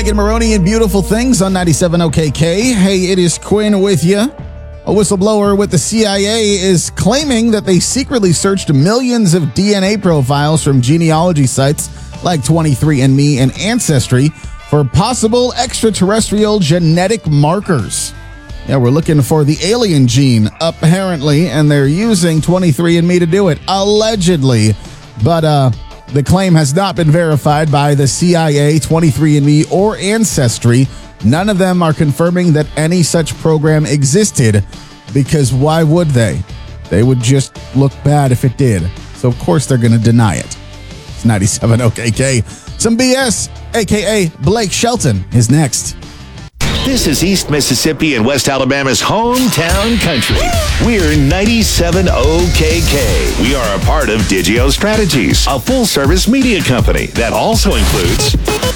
Megan Maroney and Beautiful Things on 97 OKK. Hey, it is Quinn with you. A whistleblower with the CIA is claiming that they secretly searched millions of DNA profiles from genealogy sites like 23andMe and Ancestry for possible extraterrestrial genetic markers. Yeah, we're looking for the alien gene, apparently, and they're using 23andMe to do it, allegedly. But the claim has not been verified by the CIA, 23andMe, or Ancestry. None of them are confirming that any such program existed, because why would they? They would just look bad if it did. So, of course, they're going to deny it. It's 97 OKK. Some BS, a.k.a. Blake Shelton, is next. This is East Mississippi and West Alabama's hometown country. We're 97 OKK. We are a part of Digio Strategies, a full-service media company that also includes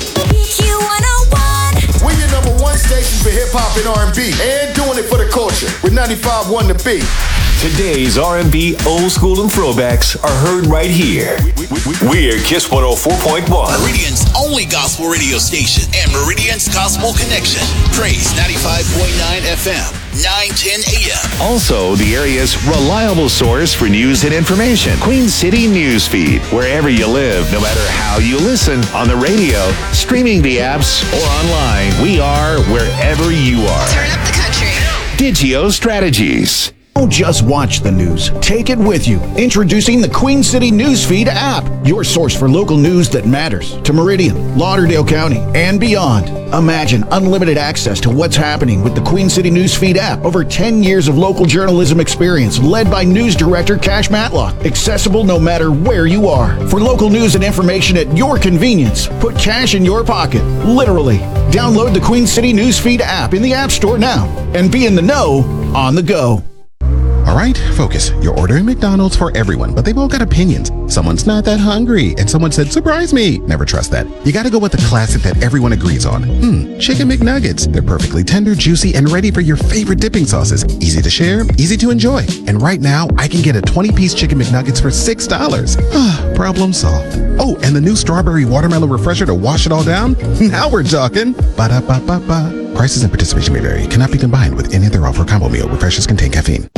We're your number one station for hip-hop and R&B and doing it for the culture with 95.1 The Beat. today's R&B, old school, and throwbacks are heard right here. We're Kiss 104.1. Meridian's only gospel radio station and Meridian's Gospel Connection. Praise 95.9 FM, 910 AM. Also, the area's reliable source for news and information. Queen City News Feed. Wherever you live, no matter how you listen, on the radio, streaming the apps, or online, we are wherever you are. Turn up the country. Digio Strategies. Don't just watch the news. Take it with you. Introducing the Queen City Newsfeed app, your source for local news that matters to Meridian, Lauderdale County, and beyond. Imagine unlimited access to what's happening with the Queen City Newsfeed app. Over 10 years of local journalism experience led by news director Cash Matlock. Accessible no matter where you are. For local news and information at your convenience, put cash in your pocket, literally. Download the Queen City Newsfeed app in the App Store now and be in the know on the go. All right, focus. You're ordering McDonald's for everyone, but they've all got opinions. Someone's not that hungry, and someone said, surprise me. Never trust that. You gotta go with the classic that everyone agrees on. Chicken McNuggets. They're perfectly tender, juicy, and ready for your favorite dipping sauces. Easy to share, easy to enjoy. And right now, I can get a 20-piece Chicken McNuggets for $6. Problem solved. Oh, and the new strawberry watermelon refresher to wash it all down? Now we're talking. Ba-da-ba-ba-ba. Prices and participation may vary. Cannot be combined with any other offer or combo meal. Refreshers contain caffeine.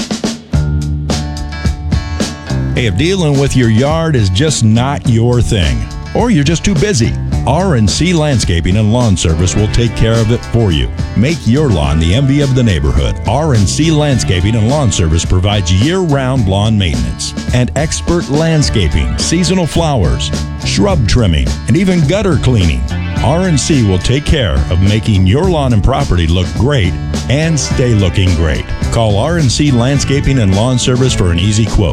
Hey, if dealing with your yard is just not your thing, or you're just too busy, R&C Landscaping and Lawn Service will take care of it for you. Make your lawn the envy of the neighborhood. R&C Landscaping and Lawn Service provides year-round lawn maintenance and expert landscaping, seasonal flowers, shrub trimming, and even gutter cleaning. R&C will take care of making your lawn and property look great and stay looking great. Call R&C Landscaping and Lawn Service for an easy quote.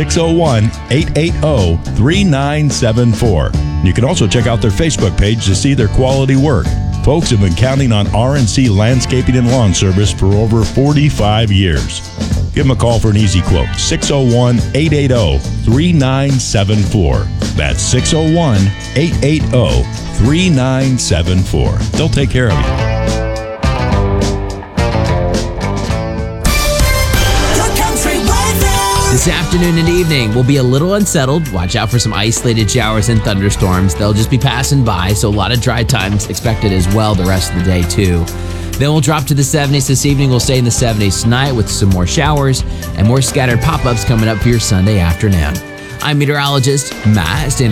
601-880-3974. You can also check out their Facebook page to see their quality work. Folks have been counting on R&C Landscaping and Lawn Service for over 45 years. Give them a call for an easy quote. 601-880-3974. That's 601-880-3974. They'll take care of you. This afternoon and evening will be a little unsettled. Watch out for some isolated showers and thunderstorms. They'll just be passing by, so a lot of dry times expected as well the rest of the day, too. Then we'll drop to the 70s this evening. We'll stay in the 70s tonight with some more showers and more scattered pop-ups coming up for your Sunday afternoon. I'm meteorologist Matt.